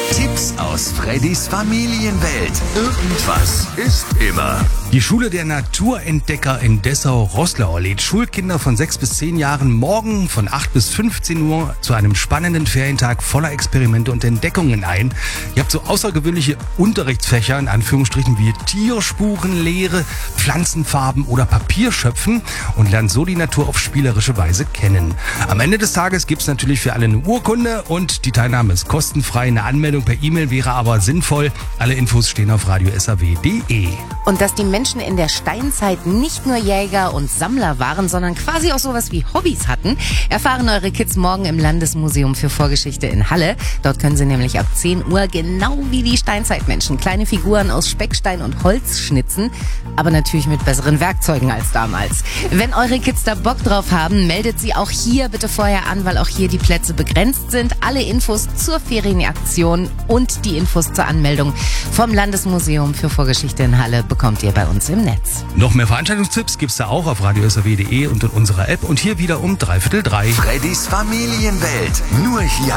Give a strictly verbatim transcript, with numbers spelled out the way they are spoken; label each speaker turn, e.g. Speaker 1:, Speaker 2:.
Speaker 1: Tipps aus Freddys Familienwelt. Irgendwas ist immer.
Speaker 2: Die Schule der Naturentdecker in Dessau-Roßlau lädt Schulkinder von sechs bis zehn Jahren morgen von acht bis fünfzehn Uhr zu einem spannenden Ferientag voller Experimente und Entdeckungen ein. Ihr habt so außergewöhnliche Unterrichtsfächer, in Anführungsstrichen, wie Tierspurenlehre, Pflanzenfarben oder Papierschöpfen und lernt so die Natur auf spielerische Weise kennen. Am Ende des Tages gibt's natürlich für alle eine Urkunde und die Teilnahme ist kostenfrei. Eine Anmeldung per E-Mail wäre aber sinnvoll. Alle Infos stehen auf radio s a w punkt d e.
Speaker 3: Und dass die Menschen in der Steinzeit nicht nur Jäger und Sammler waren, sondern quasi auch sowas wie Hobbys hatten, erfahren eure Kids morgen im Landesmuseum für Vorgeschichte in Halle. Dort können sie nämlich ab zehn Uhr genau wie die Steinzeitmenschen kleine Figuren aus Speckstein und Holz schnitzen, aber natürlich mit besseren Werkzeugen als damals. Wenn eure Kids da Bock drauf haben, meldet sie auch hier bitte vorher an, weil auch hier die Plätze begrenzt sind. Alle Infos zur Ferienaktion und die Infos zur Anmeldung vom Landesmuseum für Vorgeschichte in Halle bekommt ihr bei uns im Netz.
Speaker 2: Noch mehr Veranstaltungstipps gibt's da auch auf radio s a w punkt d e und in unserer App und hier wieder um dreiviertel drei.
Speaker 1: Freddys Familienwelt. Nur hier